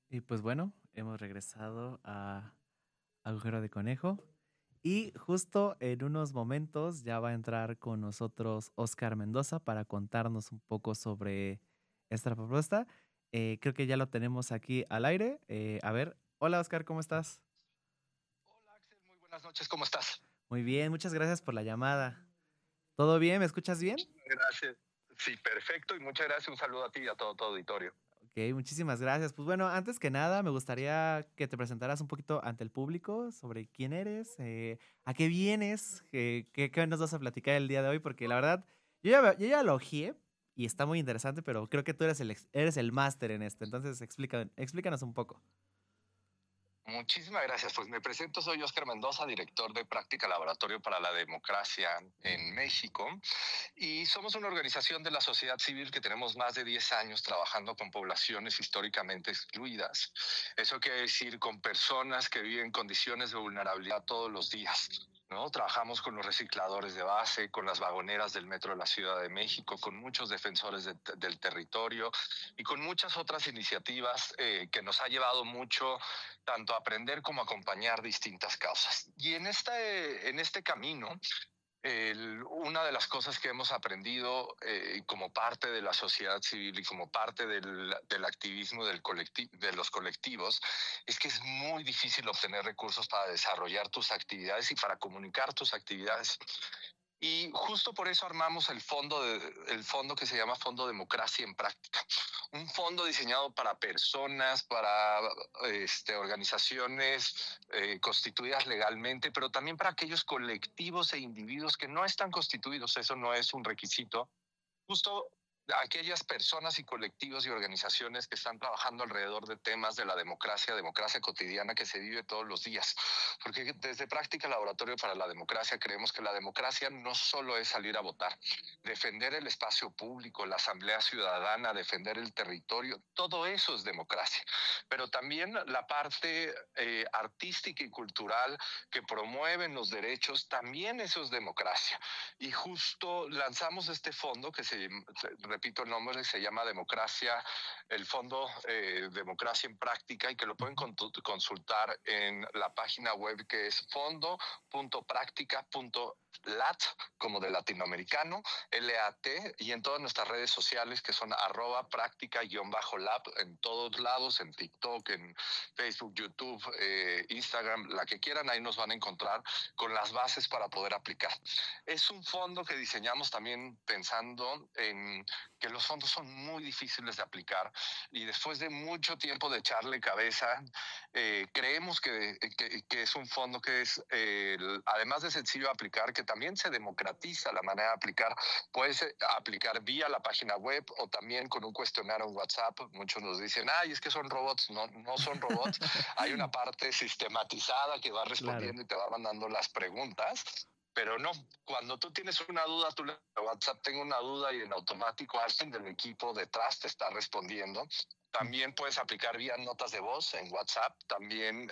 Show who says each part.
Speaker 1: Y pues bueno, hemos regresado a Agujero de Conejo. Y justo en unos momentos ya va a entrar con nosotros Oscar Mendoza para contarnos un poco sobre esta propuesta. Creo que ya lo tenemos aquí al aire. A ver, hola Oscar, ¿cómo estás?
Speaker 2: Hola Axel, muy buenas noches, ¿cómo estás?
Speaker 1: Muy bien, muchas gracias por la llamada. ¿Todo bien? ¿Me escuchas bien?
Speaker 2: Muchísimas gracias. Sí, perfecto, y muchas gracias. Un saludo a ti y a todo tu auditorio.
Speaker 1: Ok, muchísimas gracias. Pues bueno, antes que nada, me gustaría que te presentaras un poquito ante el público sobre quién eres, a qué vienes, qué nos vas a platicar el día de hoy, porque la verdad, yo ya lo ojeé y está muy interesante, pero creo que tú eres el máster en esto. Entonces, explícanos un poco.
Speaker 2: Muchísimas gracias. Pues me presento, soy Oscar Mendoza, director de Práctica Laboratorio para la Democracia en México, y somos una organización de la sociedad civil que tenemos más de 10 años trabajando con poblaciones históricamente excluidas. Eso quiere decir con personas que viven condiciones de vulnerabilidad todos los días. ¿No? Trabajamos con los recicladores de base, con las vagoneras del metro de la Ciudad de México, con muchos defensores del territorio y con muchas otras iniciativas que nos ha llevado mucho tanto a aprender como a acompañar distintas causas. Y en este camino, una de las cosas que hemos aprendido como parte de la sociedad civil y como parte del activismo de los colectivos es que es muy difícil obtener recursos para desarrollar tus actividades y para comunicar tus actividades. Y justo por eso armamos el fondo que se llama Fondo Democracia en Práctica. Un fondo diseñado para personas, para organizaciones constituidas legalmente, pero también para aquellos colectivos e individuos que no están constituidos. Eso no es un requisito. Justo aquellas personas y colectivos y organizaciones que están trabajando alrededor de temas de la democracia cotidiana que se vive todos los días. Porque desde Práctica Laboratorio para la Democracia creemos que la democracia no solo es salir a votar, defender el espacio público, la asamblea ciudadana, defender el territorio, todo eso es democracia. Pero también la parte artística y cultural que promueven los derechos, también eso es democracia. Y justo lanzamos este fondo repito el nombre, se llama Democracia, el Fondo Democracia en Práctica, y que lo pueden
Speaker 1: Ujú.
Speaker 2: consultar en la página web que es fondo.practica.lat, como de latinoamericano, LAT, y en todas nuestras redes sociales que son @práctica_lab, en todos lados, en TikTok, en Facebook, YouTube, Instagram, la que quieran, ahí nos van a encontrar con las bases para poder aplicar. Es un fondo que diseñamos también pensando en que los fondos son muy difíciles de aplicar, y después de mucho tiempo de echarle cabeza, creemos que es un fondo que es, además de sencillo de aplicar, que también se democratiza la manera de aplicar. Puedes aplicar vía la página web o también con un cuestionario en WhatsApp. Muchos nos dicen, ay, es que son robots. No, no son robots. Hay una parte sistematizada que va
Speaker 1: Claro.
Speaker 2: respondiendo y te va mandando las preguntas. Pero no, cuando tú tienes una duda, tú le WhatsApp, tengo una duda, y en automático alguien del equipo detrás te está respondiendo. También puedes aplicar vía notas de voz en WhatsApp. También